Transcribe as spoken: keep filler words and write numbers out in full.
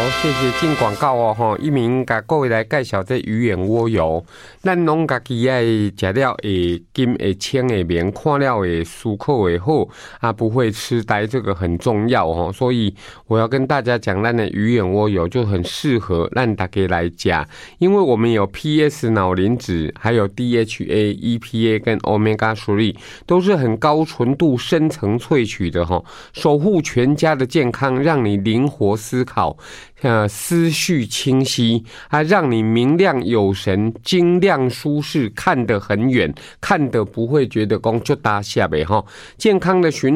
谢谢进广告哦吼，一鸣甲各位来介绍这鱼眼蜗油，咱拢家己爱食了会金会清会明，看了会舒口会好啊，不会痴呆，这个很重要哦。所以我要跟大家讲，咱的鱼眼蜗油就很适合咱大家来吃，因为我们有 P S 脑磷脂，还有 D H A、E P A 跟 Omega 三，都是很高纯度、深层萃取的哈，守护全家的健康，让你灵活思考。呃，思绪清晰，还让你明亮有神，精亮舒适，看得很远，看得不会觉得讲就大下呗哈。健康的循